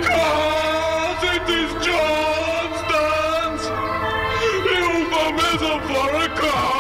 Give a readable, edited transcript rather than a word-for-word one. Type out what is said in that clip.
Because it is Johnston's euphemism for a car.